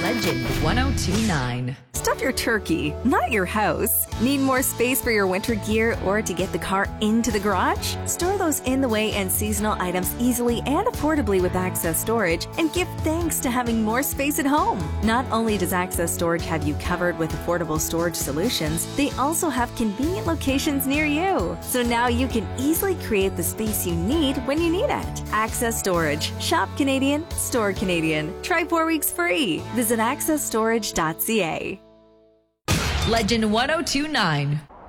Legend 1029. Stuff your turkey, not your house. Need more space for your winter gear or to get the car into the garage? Store those in the way and seasonal items easily and affordably with Access Storage and give thanks to having more space at home. Not only does Access Storage have you covered with affordable storage solutions, they also have convenient locations near you. So now you can easily create the space you need when you need it. Access Storage. Shop Canadian, store Canadian. Try 4 weeks free. Visit accessstorage.ca. Legend 1029.